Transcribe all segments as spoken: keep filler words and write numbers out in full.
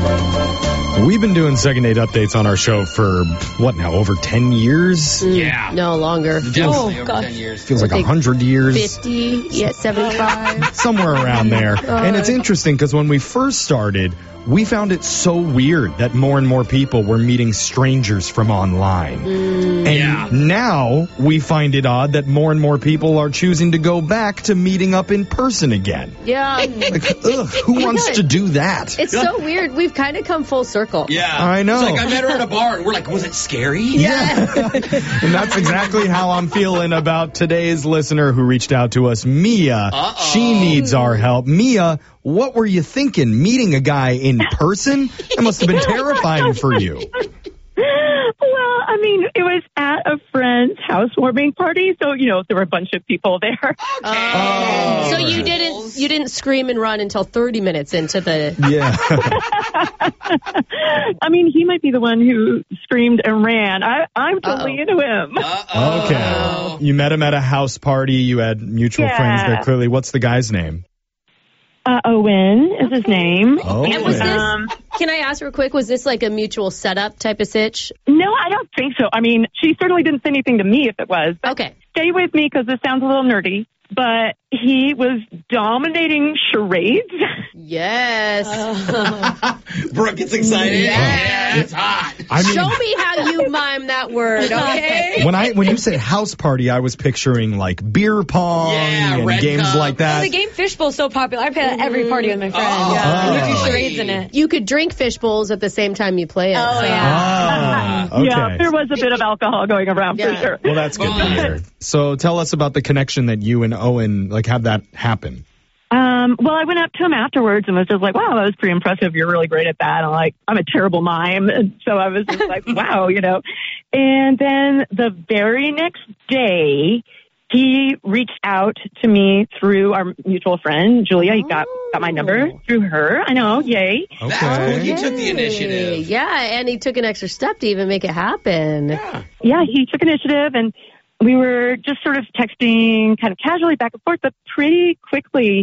We've been doing second date updates on our show for, what now, over ten years? Mm, yeah. No, longer. Definitely oh, over gosh. ten years. Feels like one hundred years. fifty, yeah, seventy-five. Somewhere around there. Uh, And it's interesting because when we first started, we found it so weird that more and more people were meeting strangers from online. Mm, and yeah. now we find it odd that more and more people are choosing to go back to meeting up in person again. yeah. Like, ugh, who wants to do that? It's so weird. We've kind of come full circle. Yeah. I know. It's like I met her at a bar, and we're like, was it scary? Yeah. And that's exactly how I'm feeling about today's listener who reached out to us, Mia. Uh-oh. She needs our help. Mia, what were you thinking? Meeting a guy in person? That must have been terrifying for you. Well, I mean, it was at a friend's housewarming party, so you know there were a bunch of people there. Oh. So you didn't you didn't scream and run until thirty minutes into the. Yeah. I mean, he might be the one who screamed and ran. I, I'm totally Uh-oh. into him. Uh-oh. Okay. You met him at a house party. You had mutual Yeah. friends there, clearly. What's the guy's name? Uh, Owen is his name. Oh. And was this? Um, Can I ask real quick? Was this like a mutual setup type of sitch? no, I don't think so. I mean, she certainly didn't say anything to me if it was. But Okay. stay with me because this sounds a little nerdy. But he was dominating charades. Yes. Brooke gets excited. Yes. Yeah, it's hot. I mean, Show me how you mime that word, okay? when I when you said house party, I was picturing like beer pong Yeah, and red games cup. like that. The game Fishbowl is so popular. I play that at every party with my friends. Oh. Yeah. Oh. We do charades in it. You could drink fish bowls at the same time you play it. Oh, so- yeah. Ah, okay. Yeah, there was a bit of alcohol going around Yeah. for sure. Well, that's good to Fun. hear. So tell us about the connection that you and Owen, like, have that happen. Um, well, I went up to him afterwards and was just like, wow, that was pretty impressive. You're really great at that. I'm like, I'm a terrible mime. And so I was just like, wow, you know. And then the very next day, he reached out to me through our mutual friend, Julia. He got, got my number through her. I know, yay. That's cool. Okay. He took the initiative. Yeah, and he took an extra step to even make it happen. Yeah. Yeah, he took initiative and we were just sort of texting kind of casually back and forth, but pretty quickly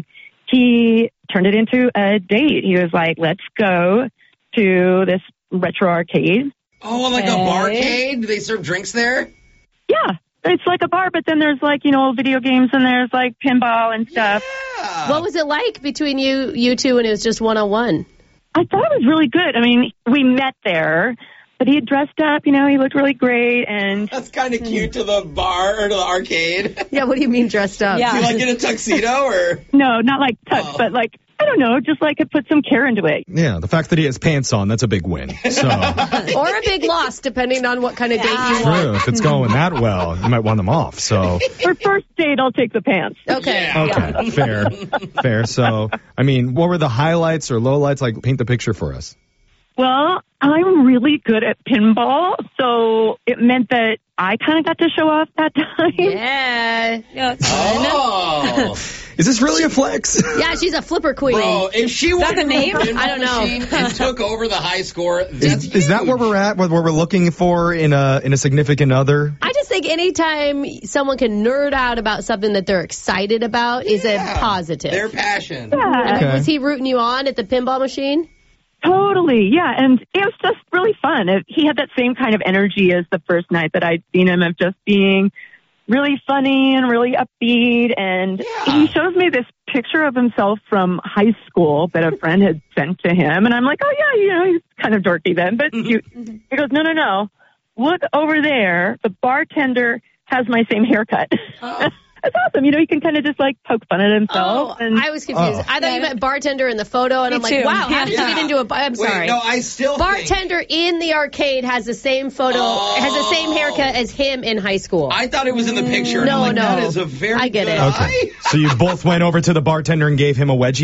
he turned it into a date. He was like, let's go to this retro arcade. Oh, like a barcade? Do they serve drinks there? Yeah, it's like a bar, but then there's like, you know, video games and there's like pinball and stuff. Yeah. What was it like between you you two and it was just one-on-one? I thought it was really good. I mean, we met there, but he had dressed up, you know, he looked really great. And That's kind of cute to the bar or to the arcade. Yeah, what do you mean dressed up? Yeah. Do you like in a tuxedo or? no, not like touch, Oh. but like, I don't know, just like it put some care into it. Yeah, the fact that he has pants on, that's a big win. So, Or a big loss, depending on what kind of date you want. true. If it's going that well, you might want them off. So, For first date, I'll take the pants. Okay. Yeah. okay, fair, fair. So, I mean, what were the highlights or lowlights? Like, paint the picture for us. Well, I'm really good at pinball, so it meant that I kind of got to show off that time. Yeah. Yeah, it's fun. Oh. Is this really a flex? Yeah, she's a flipper queen. Bro, if she that went the to name? a pinball I don't know. machine and took over the high score, that's Is, is that where we're at? What, what we're looking for in a in a significant other? I just think anytime someone can nerd out about something that they're excited about is a Yeah. positive. Their passion. Yeah, I mean, Okay. was he rooting you on at the pinball machine? totally. Yeah, and it was just really fun. It, he had that same kind of energy as the first night that I'd seen him, of just being really funny and really upbeat. And Yeah. he shows me this picture of himself from high school that a friend had sent to him. And I'm like, oh, yeah, you know, he's kind of dorky then. But you, he goes, no, no, no. Look over there. The bartender has my same haircut. Oh. That's awesome. You know, he can kind of just like poke fun at himself. Oh, and I was confused. Oh. I thought you meant bartender in the photo, and Me I'm like, too. wow, how did Yeah. you get into a bar? I'm Wait, sorry. no, I still think- Bartender in the arcade has the same photo, Oh. has the same haircut as him in high school. I thought it was in the picture. and No, I'm like, no. That is a very I get good it. eye. Okay. So you both went over to the bartender and gave him a wedgie?